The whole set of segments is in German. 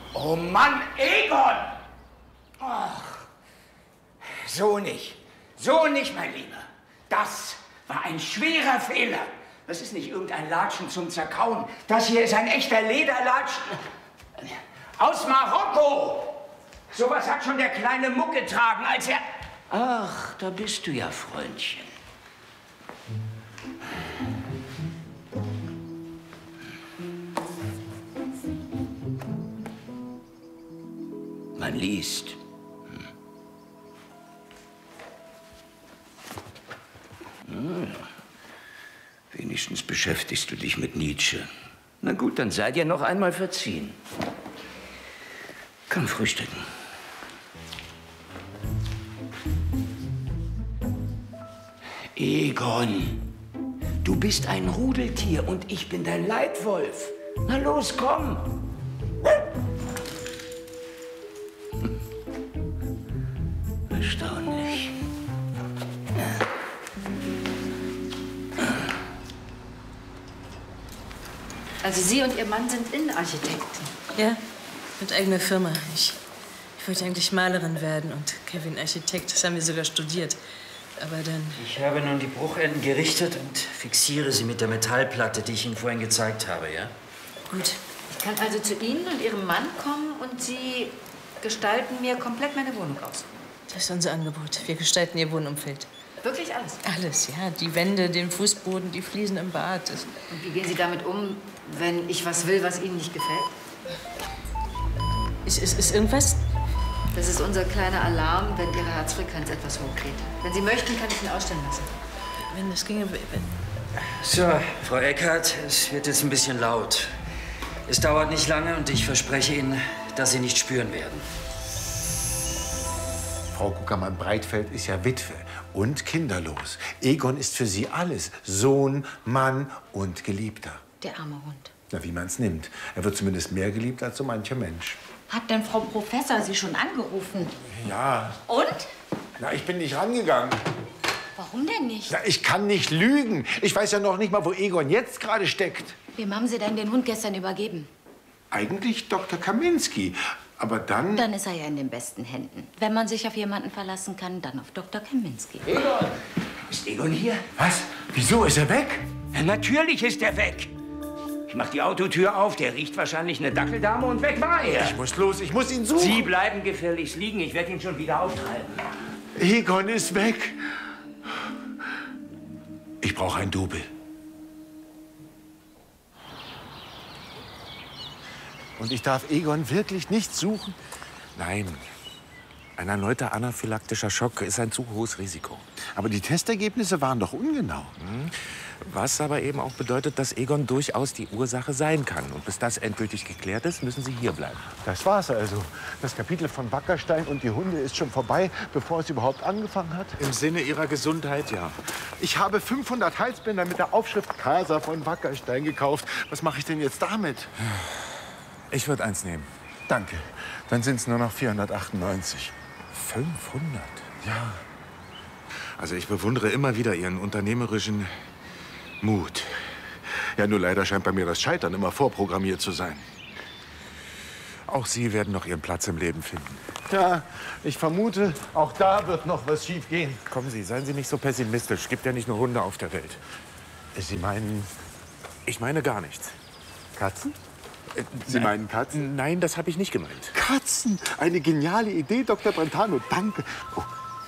Oh Mann, Egon! Ach, so nicht. So nicht, mein Lieber. Das war ein schwerer Fehler. Das ist nicht irgendein Latschen zum Zerkauen. Das hier ist ein echter Lederlatschen. Aus Marokko! Sowas hat schon der kleine Muck getragen, als er... Ach, da bist du ja, Freundchen. Man liest. Ja. Wenigstens beschäftigst du dich mit Nietzsche. Na gut, dann sei dir noch einmal verziehen. Komm, frühstücken. Egon, du bist ein Rudeltier und ich bin dein Leitwolf. Na los, komm. Erstaunlich. Also Sie und Ihr Mann sind Innenarchitekten? Ja, mit eigener Firma. Ich wollte eigentlich Malerin werden und Kevin Architekt. Das haben wir sogar studiert. Aber dann... Ich habe nun die Bruchenden gerichtet und fixiere sie mit der Metallplatte, die ich Ihnen vorhin gezeigt habe, ja? Gut. Ich kann also zu Ihnen und Ihrem Mann kommen und Sie gestalten mir komplett meine Wohnung aus. Das ist unser Angebot. Wir gestalten Ihr Wohnumfeld. Wirklich alles? Alles, ja. Die Wände, den Fußboden, die Fliesen im Bad. Und wie gehen Sie damit um, wenn ich was will, was Ihnen nicht gefällt? Ist irgendwas? Das ist unser kleiner Alarm, wenn Ihre Herzfrequenz etwas hochgeht. Wenn Sie möchten, kann ich ihn ausstellen lassen. Wenn das ginge... So, Frau Eckhardt, es wird jetzt ein bisschen laut. Es dauert nicht lange und ich verspreche Ihnen, dass Sie nicht spüren werden. Frau Kuckermann-Breitfeld ist ja Witwe und kinderlos. Egon ist für sie alles. Sohn, Mann und Geliebter. Der arme Hund. Na, wie man es nimmt. Er wird zumindest mehr geliebt als so mancher Mensch. Hat denn Frau Professor Sie schon angerufen? Ja. Und? Na, ich bin nicht rangegangen. Warum denn nicht? Na, ich kann nicht lügen. Ich weiß ja noch nicht mal, wo Egon jetzt gerade steckt. Wem haben Sie denn den Hund gestern übergeben? Eigentlich Dr. Kaminski. Aber dann... Dann ist er ja in den besten Händen. Wenn man sich auf jemanden verlassen kann, dann auf Dr. Kaminski. Egon! Ist Egon hier? Was? Wieso? Ist er weg? Ja, natürlich ist er weg. Ich mach die Autotür auf, der riecht wahrscheinlich eine Dackeldame und weg war er. Ich muss los, ich muss ihn suchen. Sie bleiben gefälligst liegen, ich werde ihn schon wieder auftreiben. Egon ist weg. Ich brauche ein Double. Und ich darf Egon wirklich nicht suchen? Nein. Ein erneuter anaphylaktischer Schock ist ein zu hohes Risiko. Aber die Testergebnisse waren doch ungenau. Was aber eben auch bedeutet, dass Egon durchaus die Ursache sein kann. Und bis das endgültig geklärt ist, müssen Sie hier bleiben. Das war's also. Das Kapitel von Wackerstein und die Hunde ist schon vorbei, bevor es überhaupt angefangen hat. Im Sinne Ihrer Gesundheit, ja. Ich habe 500 Halsbänder mit der Aufschrift Kasa von Wackerstein gekauft. Was mache ich denn jetzt damit? Ich würde eins nehmen. Danke. Dann sind es nur noch 498. 500? Ja. Also ich bewundere immer wieder Ihren unternehmerischen Mut. Ja, nur leider scheint bei mir das Scheitern immer vorprogrammiert zu sein. Auch Sie werden noch Ihren Platz im Leben finden. Ja, ich vermute, auch da wird noch was schief gehen. Kommen Sie, seien Sie nicht so pessimistisch. Es gibt ja nicht nur Hunde auf der Welt. Sie meinen... Ich meine gar nichts. Katzen? Sie meinen Katzen? Nein, das habe ich nicht gemeint. Katzen! Eine geniale Idee, Dr. Brentano. Danke. Oh.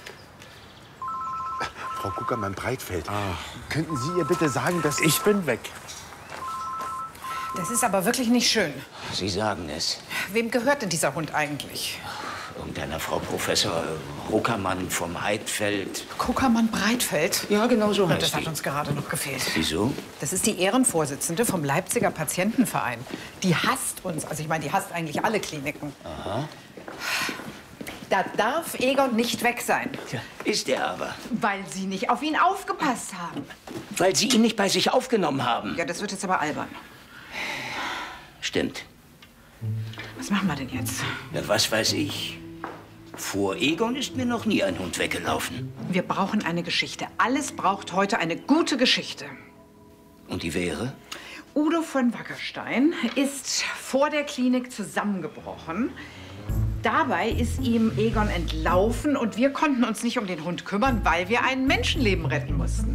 Frau Kuckermann-Breitfeld, könnten Sie ihr bitte sagen, dass... Ich bin weg. Das ist aber wirklich nicht schön. Sie sagen es. Wem gehört denn dieser Hund eigentlich? Irgendeiner Frau Professor Ruckermann vom Heidfeld. Kuckermann-Breitfeld? Ja, genau so heißt Das hat die. uns gerade noch gefehlt. Wieso? Das ist die Ehrenvorsitzende vom Leipziger Patientenverein. Die hasst uns. Also ich meine, die hasst eigentlich alle Kliniken. Aha. Da darf Egon nicht weg sein. Tja, ist er aber. Weil Sie nicht auf ihn aufgepasst haben. Weil Sie ihn nicht bei sich aufgenommen haben. Ja, das wird jetzt aber albern. Stimmt. Was machen wir denn jetzt? Na, was weiß ich. Vor Egon ist mir noch nie ein Hund weggelaufen. Wir brauchen eine Geschichte. Alles braucht heute eine gute Geschichte. Und die wäre? Udo von Wackerstein ist vor der Klinik zusammengebrochen. Dabei ist ihm Egon entlaufen und wir konnten uns nicht um den Hund kümmern, weil wir ein Menschenleben retten mussten.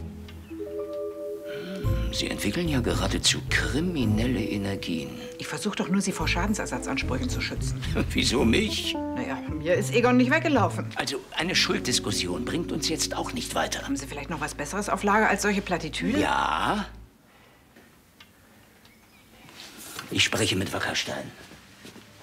Sie entwickeln ja geradezu kriminelle Energien. Ich versuche doch nur, Sie vor Schadensersatzansprüchen zu schützen. Wieso mich? Naja, mir ist Egon nicht weggelaufen. Also, eine Schulddiskussion bringt uns jetzt auch nicht weiter. Haben Sie vielleicht noch was Besseres auf Lager als solche Plattitüden? Ja. Ich spreche mit Wackerstein.